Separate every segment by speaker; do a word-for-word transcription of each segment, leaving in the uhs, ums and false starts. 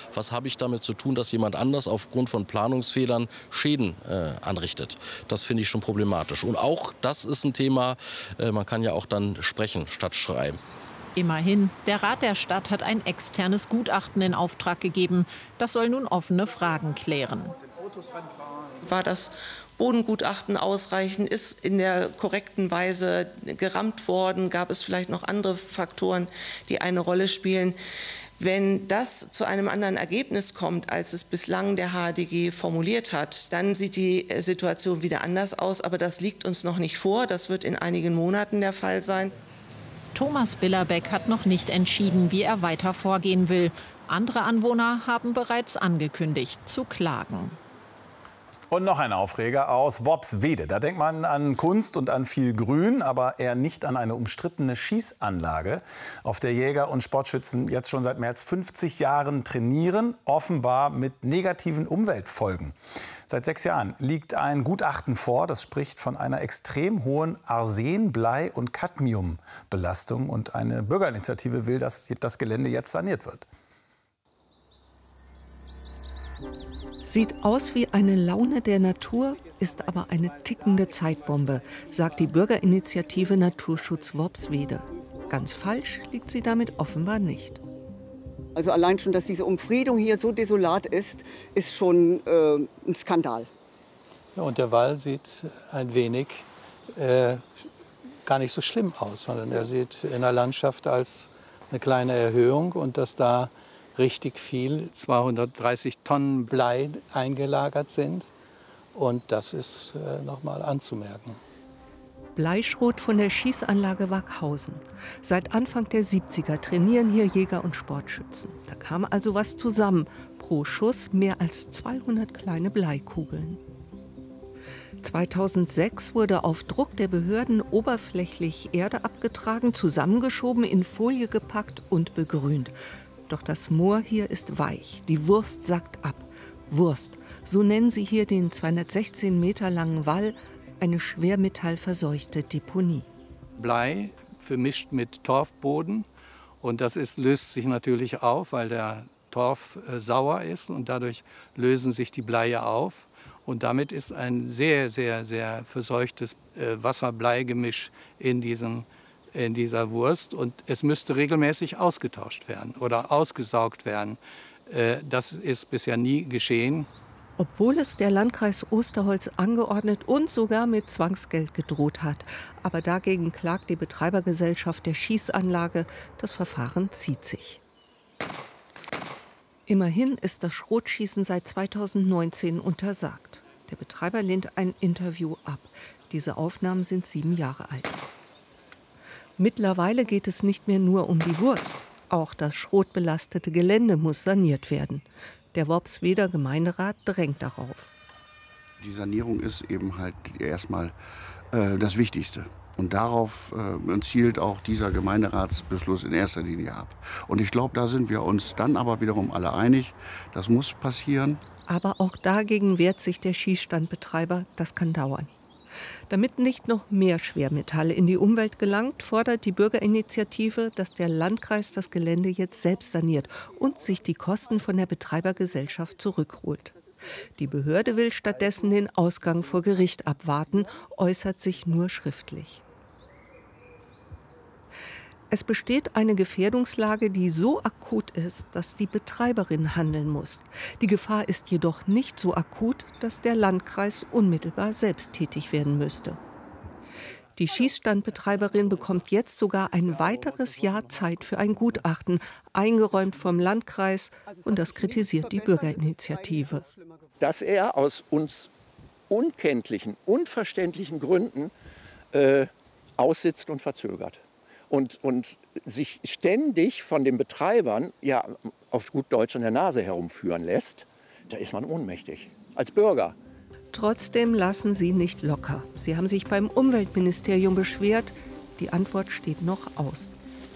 Speaker 1: was habe ich damit zu tun, dass jemand anders aufgrund von Planungsfehlern Schäden äh, anrichtet. Das finde ich schon problematisch. Und auch das ist ein Thema, äh, man kann ja auch dann sprechen statt schreiben.
Speaker 2: Immerhin, der Rat der Stadt hat ein externes Gutachten in Auftrag gegeben. Das soll nun offene Fragen klären.
Speaker 3: War das Bodengutachten ausreichend? Ist in der korrekten Weise gerammt worden? Gab es vielleicht noch andere Faktoren, die eine Rolle spielen? Wenn das zu einem anderen Ergebnis kommt, als es bislang der H D G formuliert hat, dann sieht die Situation wieder anders aus. Aber das liegt uns noch nicht vor. Das wird in einigen Monaten der Fall sein.
Speaker 2: Thomas Billerbeck hat noch nicht entschieden, wie er weiter vorgehen will. Andere Anwohner haben bereits angekündigt, zu klagen.
Speaker 4: Und noch ein Aufreger aus Worpswede. Da denkt man an Kunst und an viel Grün, aber eher nicht an eine umstrittene Schießanlage, auf der Jäger und Sportschützen jetzt schon seit mehr als fünfzig Jahren trainieren, offenbar mit negativen Umweltfolgen. Seit sechs Jahren liegt ein Gutachten vor, das spricht von einer extrem hohen Arsen-, Blei- und Cadmiumbelastung. Und eine Bürgerinitiative will, dass das Gelände jetzt saniert wird.
Speaker 5: Sieht aus wie eine Laune der Natur, ist aber eine tickende Zeitbombe, sagt die Bürgerinitiative Naturschutz Worpswede. Ganz falsch liegt sie damit offenbar nicht.
Speaker 6: Also allein schon, dass diese Umfriedung hier so desolat ist, ist schon äh, ein Skandal.
Speaker 7: Ja, und der Wall sieht ein wenig äh, gar nicht so schlimm aus, sondern er sieht in der Landschaft als eine kleine Erhöhung und dass da richtig viel, zweihundertdreißig Tonnen Blei eingelagert sind. Und das ist äh, noch mal anzumerken.
Speaker 5: Bleischrot von der Schießanlage Wackhausen. Seit Anfang der siebziger trainieren hier Jäger und Sportschützen. Da kam also was zusammen. Pro Schuss mehr als zweihundert kleine Bleikugeln. zweitausendsechs wurde auf Druck der Behörden oberflächlich Erde abgetragen, zusammengeschoben, in Folie gepackt und begrünt. Doch das Moor hier ist weich. Die Wurst sackt ab. Wurst, so nennen sie hier den zweihundertsechzehn Meter langen Wall, eine schwermetallverseuchte Deponie.
Speaker 7: Blei vermischt mit Torfboden und das ist, löst sich natürlich auf, weil der Torf äh, sauer ist und dadurch lösen sich die Bleie auf. Und damit ist ein sehr, sehr, sehr verseuchtes äh, Wasser-Blei-Gemisch in diesem in dieser Wurst und es müsste regelmäßig ausgetauscht werden oder ausgesaugt werden. Das ist bisher nie geschehen.
Speaker 5: Obwohl es der Landkreis Osterholz angeordnet und sogar mit Zwangsgeld gedroht hat. Aber dagegen klagt die Betreibergesellschaft der Schießanlage. Das Verfahren zieht sich. Immerhin ist das Schrotschießen seit zweitausendneunzehn untersagt. Der Betreiber lehnt ein Interview ab. Diese Aufnahmen sind sieben Jahre alt. Mittlerweile geht es nicht mehr nur um die Wurst. Auch das schrotbelastete Gelände muss saniert werden. Der Worpsweder Gemeinderat drängt darauf.
Speaker 8: Die Sanierung ist eben halt erstmal äh, das Wichtigste. Und darauf äh, zielt auch dieser Gemeinderatsbeschluss in erster Linie ab. Und ich glaube, da sind wir uns dann aber wiederum alle einig. Das muss passieren.
Speaker 5: Aber auch dagegen wehrt sich der Schießstandbetreiber. Das kann dauern. Damit nicht noch mehr Schwermetalle in die Umwelt gelangt, fordert die Bürgerinitiative, dass der Landkreis das Gelände jetzt selbst saniert und sich die Kosten von der Betreibergesellschaft zurückholt. Die Behörde will stattdessen den Ausgang vor Gericht abwarten, äußert sich nur schriftlich. Es besteht eine Gefährdungslage, die so akut ist, dass die Betreiberin handeln muss. Die Gefahr ist jedoch nicht so akut, dass der Landkreis unmittelbar selbst tätig werden müsste. Die Schießstandbetreiberin bekommt jetzt sogar ein weiteres Jahr Zeit für ein Gutachten, eingeräumt vom Landkreis, und das kritisiert die Bürgerinitiative.
Speaker 9: Dass er aus uns unkenntlichen, unverständlichen Gründen äh, aussitzt und verzögert. Und, und sich ständig von den Betreibern, ja, auf gut Deutsch an der Nase herumführen lässt, da ist man ohnmächtig, als Bürger.
Speaker 5: Trotzdem lassen sie nicht locker. Sie haben sich beim Umweltministerium beschwert. Die Antwort steht noch aus.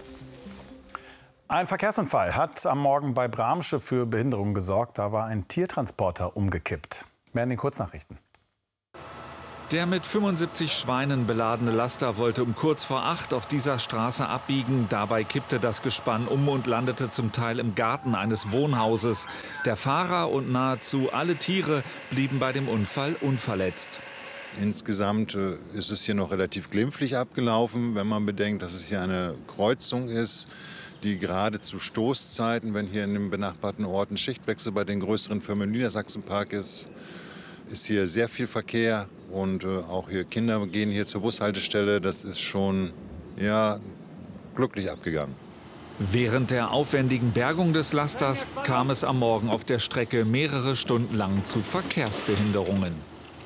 Speaker 4: Ein Verkehrsunfall hat am Morgen bei Bramsche für Behinderung gesorgt. Da war ein Tiertransporter umgekippt. Mehr in den Kurznachrichten.
Speaker 10: Der mit fünfundsiebzig Schweinen beladene Laster wollte um kurz vor acht auf dieser Straße abbiegen. Dabei kippte das Gespann um und landete zum Teil im Garten eines Wohnhauses. Der Fahrer und nahezu alle Tiere blieben bei dem Unfall unverletzt.
Speaker 11: Insgesamt ist es hier noch relativ glimpflich abgelaufen, wenn man bedenkt, dass es hier eine Kreuzung ist, die gerade zu Stoßzeiten, wenn hier in den benachbarten Orten Schichtwechsel bei den größeren Firmen im Niedersachsenpark ist, ist hier sehr viel Verkehr und äh, auch hier Kinder gehen hier zur Bushaltestelle. Das ist schon ja, glücklich abgegangen.
Speaker 10: Während der aufwendigen Bergung des Lasters kam es am Morgen auf der Strecke mehrere Stunden lang zu Verkehrsbehinderungen.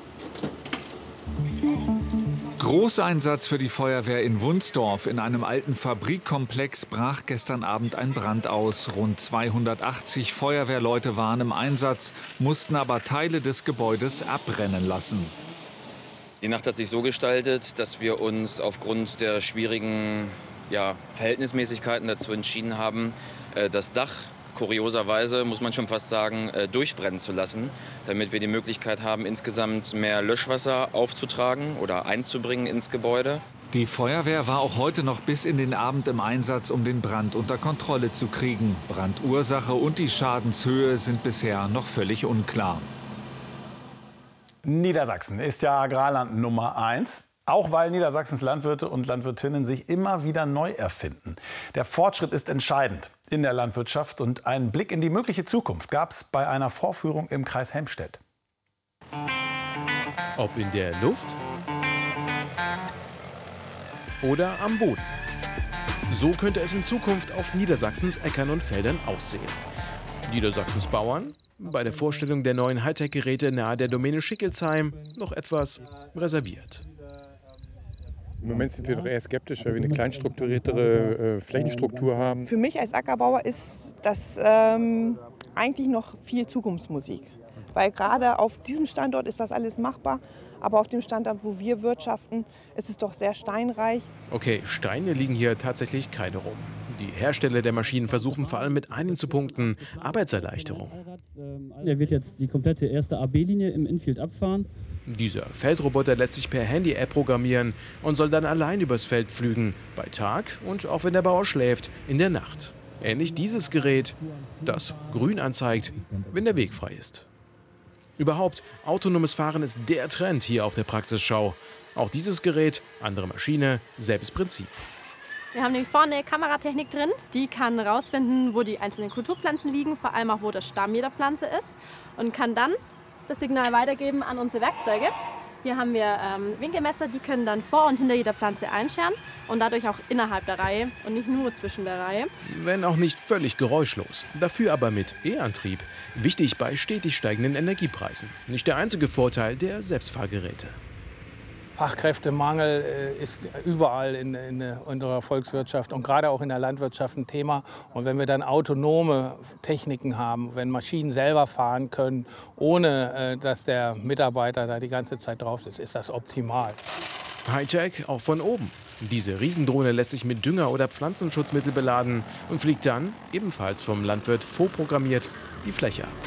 Speaker 10: Großeinsatz für die Feuerwehr in Wunsdorf. In einem alten Fabrikkomplex brach gestern Abend ein Brand aus. Rund zweihundertachtzig Feuerwehrleute waren im Einsatz, mussten aber Teile des Gebäudes abbrennen lassen.
Speaker 12: Die Nacht hat sich so gestaltet, dass wir uns aufgrund der schwierigen ja, Verhältnismäßigkeiten dazu entschieden haben, das Dach, kurioserweise muss man schon fast sagen, durchbrennen zu lassen, damit wir die Möglichkeit haben, insgesamt mehr Löschwasser aufzutragen oder einzubringen ins Gebäude.
Speaker 10: Die Feuerwehr war auch heute noch bis in den Abend im Einsatz, um den Brand unter Kontrolle zu kriegen. Brandursache und die Schadenshöhe sind bisher noch völlig unklar.
Speaker 4: Niedersachsen ist ja Agrarland Nummer eins. Auch weil Niedersachsens Landwirte und Landwirtinnen sich immer wieder neu erfinden. Der Fortschritt ist entscheidend in der Landwirtschaft. Und einen Blick in die mögliche Zukunft gab es bei einer Vorführung im Kreis Helmstedt.
Speaker 13: Ob in der Luft oder am Boden. So könnte es in Zukunft auf Niedersachsens Äckern und Feldern aussehen. Niedersachsens Bauern bei der Vorstellung der neuen Hightech-Geräte nahe der Domäne Schickelsheim noch etwas reserviert.
Speaker 14: Im Moment sind wir doch eher skeptisch, weil wir eine kleinstrukturiertere äh, Flächenstruktur haben.
Speaker 15: Für mich als Ackerbauer ist das ähm, eigentlich noch viel Zukunftsmusik. Weil gerade auf diesem Standort ist das alles machbar, aber auf dem Standort, wo wir wirtschaften, ist es doch sehr steinreich.
Speaker 13: Okay, Steine liegen hier tatsächlich keine rum. Die Hersteller der Maschinen versuchen vor allem mit einem zu punkten: Arbeitserleichterung.
Speaker 16: Er wird jetzt die komplette erste A B-Linie im Infield abfahren.
Speaker 13: Dieser Feldroboter lässt sich per Handy-App programmieren und soll dann allein übers Feld pflügen. Bei Tag und auch wenn der Bauer schläft, in der Nacht. Ähnlich dieses Gerät, das grün anzeigt, wenn der Weg frei ist. Überhaupt, autonomes Fahren ist der Trend hier auf der Praxisschau. Auch dieses Gerät, andere Maschine, selbes Prinzip.
Speaker 17: Wir haben nämlich vorne eine Kameratechnik drin, die kann rausfinden, wo die einzelnen Kulturpflanzen liegen, vor allem auch wo der Stamm jeder Pflanze ist, und kann dann das Signal weitergeben an unsere Werkzeuge. Hier haben wir ähm, Winkelmesser, die können dann vor und hinter jeder Pflanze einscheren und dadurch auch innerhalb der Reihe und nicht nur zwischen der Reihe.
Speaker 13: Wenn auch nicht völlig geräuschlos, dafür aber mit E-Antrieb. Wichtig bei stetig steigenden Energiepreisen. Nicht der einzige Vorteil der Selbstfahrgeräte.
Speaker 18: Fachkräftemangel ist überall in, in unserer Volkswirtschaft und gerade auch in der Landwirtschaft ein Thema. Und wenn wir dann autonome Techniken haben, wenn Maschinen selber fahren können, ohne dass der Mitarbeiter da die ganze Zeit drauf sitzt, ist das optimal.
Speaker 13: Hightech auch von oben. Diese Riesendrohne lässt sich mit Dünger oder Pflanzenschutzmittel beladen und fliegt dann, ebenfalls vom Landwirt vorprogrammiert, die Fläche ab.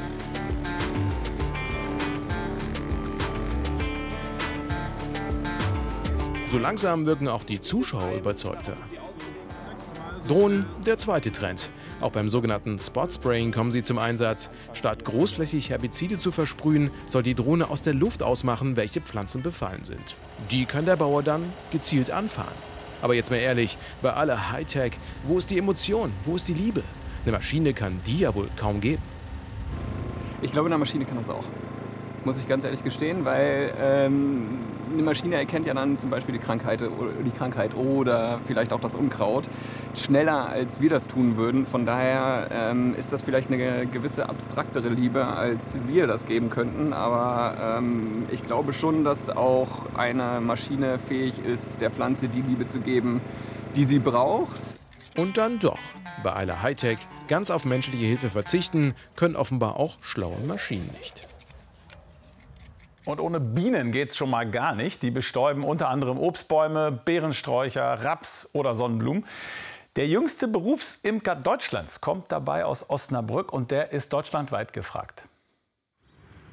Speaker 13: So langsam wirken auch die Zuschauer überzeugter. Drohnen, der zweite Trend. Auch beim sogenannten Spot-Spraying kommen sie zum Einsatz. Statt großflächig Herbizide zu versprühen, soll die Drohne aus der Luft ausmachen, welche Pflanzen befallen sind. Die kann der Bauer dann gezielt anfahren. Aber jetzt mal ehrlich, bei aller Hightech, wo ist die Emotion, wo ist die Liebe? Eine Maschine kann die ja wohl kaum geben.
Speaker 19: Ich glaube, eine Maschine kann das auch. Muss ich ganz ehrlich gestehen, weil ähm, eine Maschine erkennt ja dann zum Beispiel die Krankheit, die Krankheit oder vielleicht auch das Unkraut schneller, als wir das tun würden. Von daher ähm, ist das vielleicht eine gewisse abstraktere Liebe, als wir das geben könnten. Aber ähm, ich glaube schon, dass auch eine Maschine fähig ist, der Pflanze die Liebe zu geben, die sie braucht.
Speaker 13: Und dann doch, bei aller Hightech ganz auf menschliche Hilfe verzichten, können offenbar auch schlaue Maschinen nicht.
Speaker 4: Und ohne Bienen geht's schon mal gar nicht. Die bestäuben unter anderem Obstbäume, Beerensträucher, Raps oder Sonnenblumen. Der jüngste Berufsimker Deutschlands kommt dabei aus Osnabrück und der ist deutschlandweit gefragt.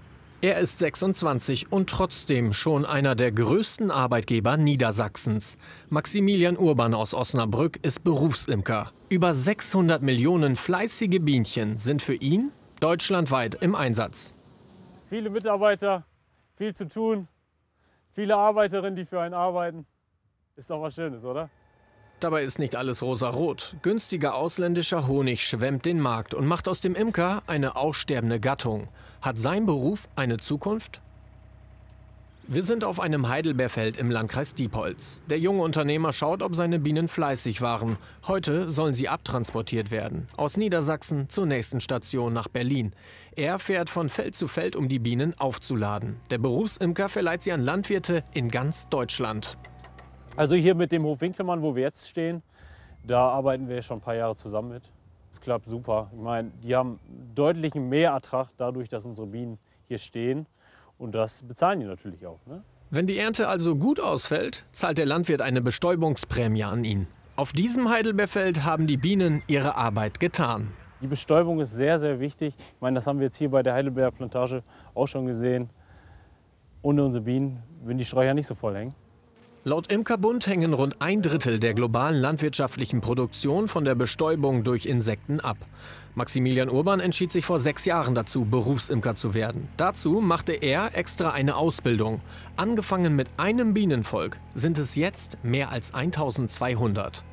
Speaker 20: Er ist sechsundzwanzig und trotzdem schon einer der größten Arbeitgeber Niedersachsens. Maximilian Urban aus Osnabrück ist Berufsimker. Über sechshundert Millionen fleißige Bienchen sind für ihn deutschlandweit im Einsatz.
Speaker 21: Viele Mitarbeiter, viel zu tun, viele Arbeiterinnen, die für einen arbeiten. Ist doch was Schönes, oder?
Speaker 20: Dabei ist nicht alles rosarot. Günstiger ausländischer Honig schwemmt den Markt und macht aus dem Imker eine aussterbende Gattung. Hat sein Beruf eine Zukunft? Wir sind auf einem Heidelbeerfeld im Landkreis Diepholz. Der junge Unternehmer schaut, ob seine Bienen fleißig waren. Heute sollen sie abtransportiert werden. Aus Niedersachsen zur nächsten Station nach Berlin. Er fährt von Feld zu Feld, um die Bienen aufzuladen. Der Berufsimker verleiht sie an Landwirte in ganz Deutschland.
Speaker 21: Also hier mit dem Hof Winkelmann, wo wir jetzt stehen, da arbeiten wir schon ein paar Jahre zusammen mit. Es klappt super. Ich meine, die haben deutlichen Mehrertrag dadurch, dass unsere Bienen hier stehen. Und das bezahlen die natürlich auch, ne?
Speaker 20: Wenn die Ernte also gut ausfällt, zahlt der Landwirt eine Bestäubungsprämie an ihn. Auf diesem Heidelbeerfeld haben die Bienen ihre Arbeit getan.
Speaker 21: Die Bestäubung ist sehr, sehr wichtig. Ich meine, das haben wir jetzt hier bei der Heidelbeerplantage auch schon gesehen. Ohne unsere Bienen würden die Sträucher nicht so voll hängen.
Speaker 20: Laut Imkerbund hängen rund ein Drittel der globalen landwirtschaftlichen Produktion von der Bestäubung durch Insekten ab. Maximilian Urban entschied sich vor sechs Jahren dazu, Berufsimker zu werden. Dazu machte er extra eine Ausbildung. Angefangen mit einem Bienenvolk sind es jetzt mehr als eintausendzweihundert.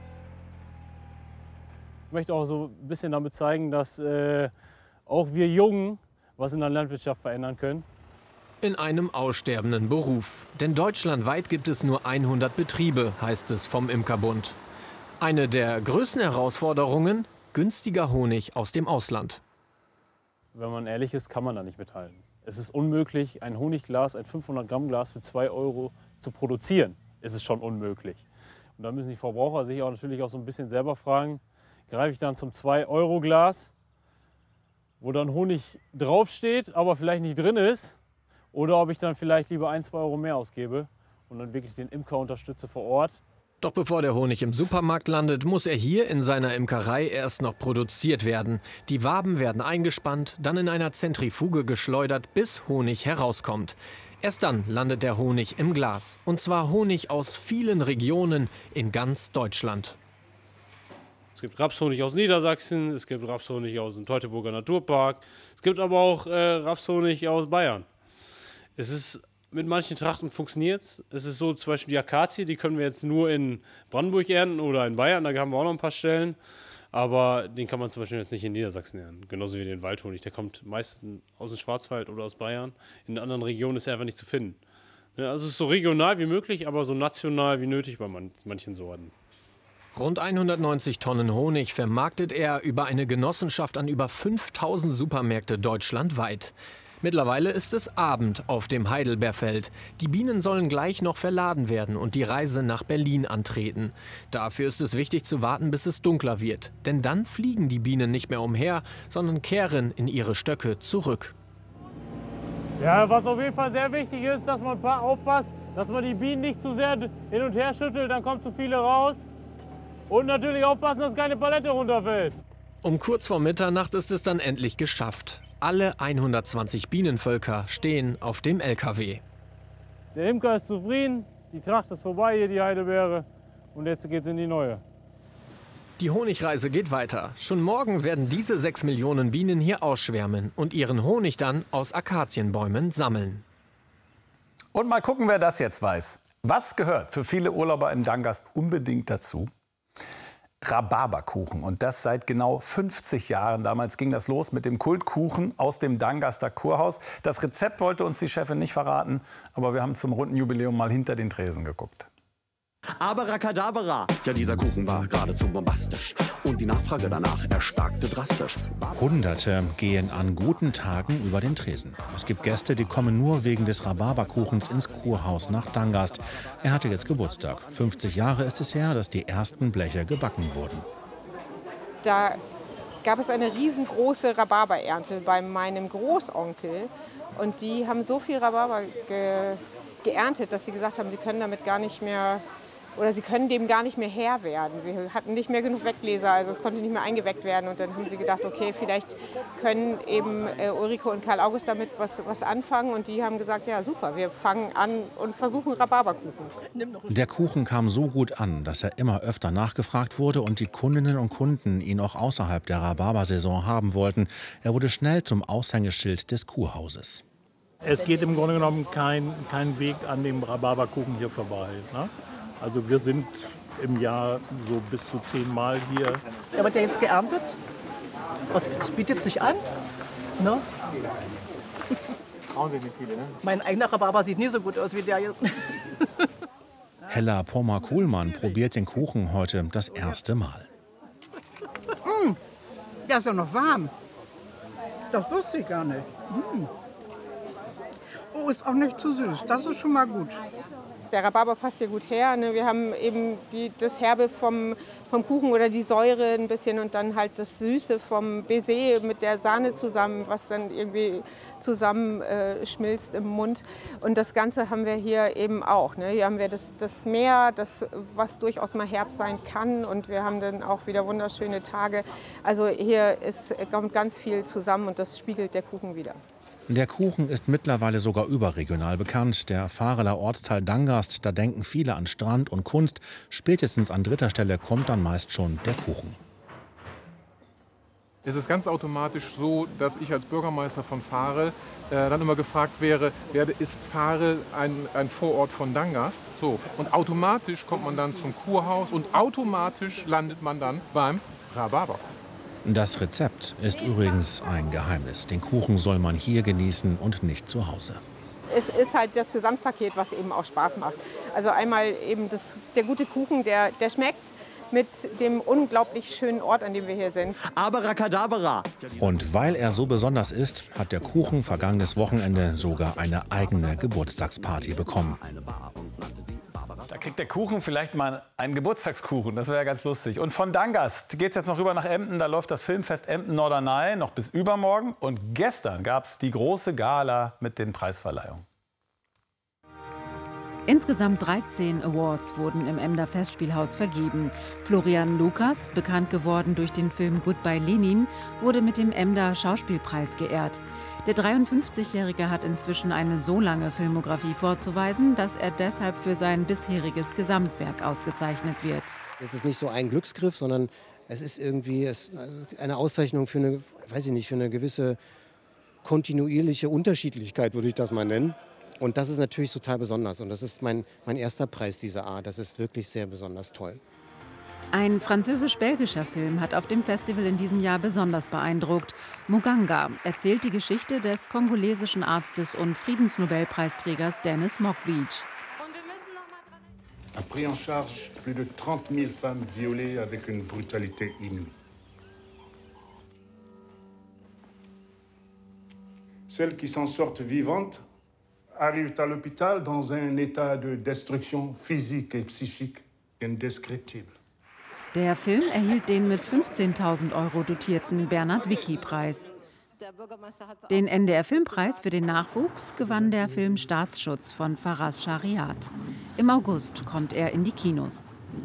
Speaker 21: Ich möchte auch so ein bisschen damit zeigen, dass äh, auch wir Jungen was in der Landwirtschaft verändern können.
Speaker 20: In einem aussterbenden Beruf. Denn deutschlandweit gibt es nur hundert Betriebe, heißt es vom Imkerbund. Eine der größten Herausforderungen: günstiger Honig aus dem Ausland.
Speaker 21: Wenn man ehrlich ist, kann man da nicht mithalten. Es ist unmöglich, ein Honigglas, ein fünfhundert Gramm Glas für zwei Euro zu produzieren. Es ist schon unmöglich. Und da müssen die Verbraucher sich auch natürlich auch so ein bisschen selber fragen, greife ich dann zum zwei Euro Glas, wo dann Honig draufsteht, aber vielleicht nicht drin ist, oder ob ich dann vielleicht lieber ein, zwei Euro mehr ausgebe und dann wirklich den Imker unterstütze vor Ort.
Speaker 20: Doch bevor der Honig im Supermarkt landet, muss er hier in seiner Imkerei erst noch produziert werden. Die Waben werden eingespannt, dann in einer Zentrifuge geschleudert, bis Honig herauskommt. Erst dann landet der Honig im Glas. Und zwar Honig aus vielen Regionen in ganz Deutschland.
Speaker 21: Es gibt Rapshonig aus Niedersachsen, es gibt Rapshonig aus dem Teutoburger Naturpark, es gibt aber auch äh, Rapshonig aus Bayern. Es ist, mit manchen Trachten funktioniert es. Es ist so, zum Beispiel die Akazie, die können wir jetzt nur in Brandenburg ernten oder in Bayern, da haben wir auch noch ein paar Stellen. Aber den kann man zum Beispiel jetzt nicht in Niedersachsen ernten, genauso wie den Waldhonig. Der kommt meistens aus dem Schwarzwald oder aus Bayern. In den anderen Regionen ist er einfach nicht zu finden. Also es ist so regional wie möglich, aber so national wie nötig bei manchen Sorten.
Speaker 20: Rund hundertneunzig Tonnen Honig vermarktet er über eine Genossenschaft an über fünftausend Supermärkte deutschlandweit. Mittlerweile ist es Abend auf dem Heidelbeerfeld. Die Bienen sollen gleich noch verladen werden und die Reise nach Berlin antreten. Dafür ist es wichtig zu warten, bis es dunkler wird. Denn dann fliegen die Bienen nicht mehr umher, sondern kehren in ihre Stöcke zurück.
Speaker 21: Ja, was auf jeden Fall sehr wichtig ist, dass man aufpasst, dass man die Bienen nicht zu sehr hin und her schüttelt, dann kommt zu viele raus. Und natürlich aufpassen, dass keine Palette runterfällt.
Speaker 20: Um kurz vor Mitternacht ist es dann endlich geschafft. Alle hundertzwanzig Bienenvölker stehen auf dem L K W.
Speaker 21: Der Imker ist zufrieden, die Tracht ist vorbei, hier die Heidelbeere. Und jetzt geht's in die neue.
Speaker 20: Die Honigreise geht weiter. Schon morgen werden diese sechs Millionen Bienen hier ausschwärmen und ihren Honig dann aus Akazienbäumen sammeln.
Speaker 4: Und mal gucken, wer das jetzt weiß. Was gehört für viele Urlauber im Dangast unbedingt dazu? Rhabarberkuchen, und das seit genau fünfzig Jahren. Damals ging das los mit dem Kultkuchen aus dem Dangaster Kurhaus. Das Rezept wollte uns die Chefin nicht verraten, aber wir haben zum runden Jubiläum mal hinter den Tresen geguckt.
Speaker 22: Abracadabra! Ja, dieser Kuchen war geradezu bombastisch und die Nachfrage danach erstarkte drastisch.
Speaker 23: Hunderte gehen an guten Tagen über den Tresen. Es gibt Gäste, die kommen nur wegen des Rhabarberkuchens ins Kurhaus nach Dangast. Er hatte jetzt Geburtstag. fünfzig Jahre ist es her, dass die ersten Bleche gebacken wurden.
Speaker 24: Da gab es eine riesengroße Rhabarberernte bei meinem Großonkel. Und die haben so viel Rhabarber ge geerntet, dass sie gesagt haben, sie können damit gar nicht mehr oder sie können dem gar nicht mehr Herr werden. Sie hatten nicht mehr genug Weggläser, also es konnte nicht mehr eingeweckt werden. Und dann haben sie gedacht, okay, vielleicht können eben äh, Ulrike und Karl August damit was, was anfangen. Und die haben gesagt, ja super, wir fangen an und versuchen Rhabarberkuchen.
Speaker 23: Der Kuchen kam so gut an, dass er immer öfter nachgefragt wurde und die Kundinnen und Kunden ihn auch außerhalb der Rhabarbersaison haben wollten. Er wurde schnell zum Aushängeschild des Kurhauses.
Speaker 1: Es geht im Grunde genommen kein, kein Weg an dem Rhabarberkuchen hier vorbei. Ne? Also wir sind im Jahr so bis zu zehnmal hier.
Speaker 2: Er wird ja jetzt geerntet. Das bietet sich an. Ne?
Speaker 3: Trauen Sie nicht viele, ne?
Speaker 2: Mein eigener Rhabarber sieht nie so gut aus wie der hier.
Speaker 23: Hella Pommer-Kuhlmann probiert den Kuchen heute das erste Mal.
Speaker 2: Mm, der ist ja noch warm. Das wusste ich gar nicht. Mm. Oh, ist auch nicht zu süß. Das ist schon mal gut.
Speaker 24: Der Rhabarber passt hier gut her. Ne? Wir haben eben die, das Herbe vom, vom Kuchen oder die Säure ein bisschen und dann halt das Süße vom Baiser mit der Sahne zusammen, was dann irgendwie zusammen äh, schmilzt im Mund. Und das Ganze haben wir hier eben auch. Ne? Hier haben wir das, das Meer, das, was durchaus mal Herbst sein kann. Und wir haben dann auch wieder wunderschöne Tage. Also hier ist, kommt ganz viel zusammen und das spiegelt der Kuchen wieder.
Speaker 23: Der Kuchen ist mittlerweile sogar überregional bekannt. Der Vareler Ortsteil Dangast, da denken viele an Strand und Kunst. Spätestens an dritter Stelle kommt dann meist schon der Kuchen.
Speaker 14: Es ist ganz automatisch so, dass ich als Bürgermeister von Varel äh, dann immer gefragt wäre, wer ist Varel ein, ein Vorort von Dangast? So. Und automatisch kommt man dann zum Kurhaus und automatisch landet man dann beim Rhabarber.
Speaker 23: Das Rezept ist übrigens ein Geheimnis. Den Kuchen soll man hier genießen und nicht zu Hause.
Speaker 24: Es ist halt das Gesamtpaket, was eben auch Spaß macht. Also einmal eben das, der gute Kuchen, der, der schmeckt mit dem unglaublich schönen Ort, an dem wir hier sind.
Speaker 23: Abracadabra! Und weil er so besonders ist, hat der Kuchen vergangenes Wochenende sogar eine eigene Geburtstagsparty bekommen.
Speaker 4: Da kriegt der Kuchen vielleicht mal einen Geburtstagskuchen. Das wäre ja ganz lustig. Und von Dangast geht es jetzt noch rüber nach Emden. Da läuft das Filmfest Emden-Norderney noch bis übermorgen. Und gestern gab es die große Gala mit den Preisverleihungen.
Speaker 6: Insgesamt dreizehn Awards wurden im Emder Festspielhaus vergeben. Florian Lukas, bekannt geworden durch den Film Goodbye Lenin, wurde mit dem Emder Schauspielpreis geehrt. Der dreiundfünfzigjährige hat inzwischen eine so lange Filmografie vorzuweisen, dass er deshalb für sein bisheriges Gesamtwerk ausgezeichnet wird.
Speaker 25: Es ist nicht so ein Glücksgriff, sondern es ist irgendwie eine Auszeichnung für eine, weiß ich nicht, für eine gewisse kontinuierliche Unterschiedlichkeit, würde ich das mal nennen. Und das ist natürlich total besonders. Und das ist mein, mein erster Preis dieser Art. Das ist wirklich sehr besonders toll.
Speaker 6: Ein französisch-belgischer Film hat auf dem Festival in diesem Jahr besonders beeindruckt. Muganga erzählt die Geschichte des kongolesischen Arztes und Friedensnobelpreisträgers Denis Mukwege.
Speaker 26: A pris en charge plus de trente mille femmes violées avec une brutalité inouïe. Celles qui s'en sortent vivantes arrivent à l'hôpital dans un état de destruction physique et psychique indescriptible.
Speaker 6: Der Film erhielt den mit fünfzehntausend Euro dotierten Bernhard-Wicki-Preis. Den N D R-Filmpreis für den Nachwuchs gewann der Film Staatsschutz von Faraz Shariat. Im August kommt er in die Kinos.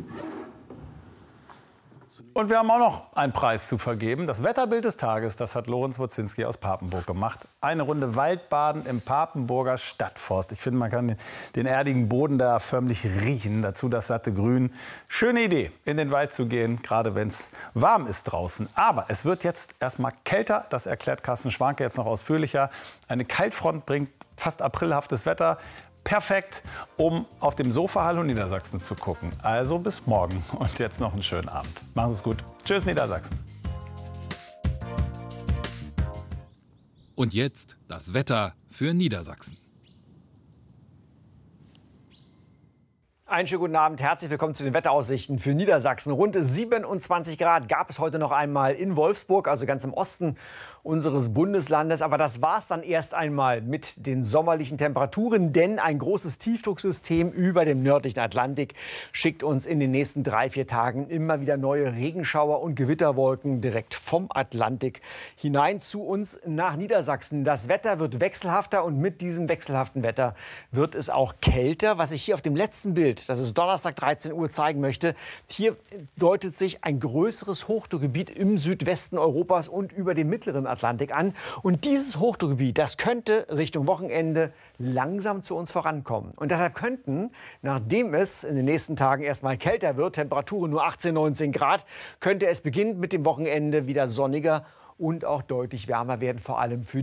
Speaker 4: Und wir haben auch noch einen Preis zu vergeben. Das Wetterbild des Tages, das hat Lorenz Wozinski aus Papenburg gemacht. Eine Runde Waldbaden im Papenburger Stadtforst. Ich finde, man kann den, den erdigen Boden da förmlich riechen. Dazu das satte Grün. Schöne Idee, in den Wald zu gehen, gerade wenn es warm ist draußen. Aber es wird jetzt erst mal kälter. Das erklärt Carsten Schwanke jetzt noch ausführlicher. Eine Kaltfront bringt fast aprilhaftes Wetter. Perfekt, um auf dem Sofa Hallo Niedersachsen zu gucken. Also bis morgen und jetzt noch einen schönen Abend. Machen Sie es gut. Tschüss Niedersachsen.
Speaker 27: Und jetzt das Wetter für Niedersachsen.
Speaker 28: Einen schönen guten Abend, herzlich willkommen zu den Wetteraussichten für Niedersachsen. Rund siebenundzwanzig Grad gab es heute noch einmal in Wolfsburg, also ganz im Osten. unseres Bundeslandes. Aber das war es dann erst einmal mit den sommerlichen Temperaturen, denn ein großes Tiefdrucksystem über dem nördlichen Atlantik schickt uns in den nächsten drei, vier Tagen immer wieder neue Regenschauer und Gewitterwolken direkt vom Atlantik hinein zu uns nach Niedersachsen. Das Wetter wird wechselhafter und mit diesem wechselhaften Wetter wird es auch kälter. Was ich hier auf dem letzten Bild, das ist Donnerstag dreizehn Uhr, zeigen möchte, hier deutet sich ein größeres Hochdruckgebiet im Südwesten Europas und über dem mittleren Atlantik an. Und dieses Hochdruckgebiet, das könnte Richtung Wochenende langsam zu uns vorankommen. Und deshalb könnten, nachdem es in den nächsten Tagen erstmal kälter wird, Temperaturen nur achtzehn, neunzehn Grad, könnte es beginnend mit dem Wochenende wieder sonniger und auch deutlich wärmer werden, vor allem für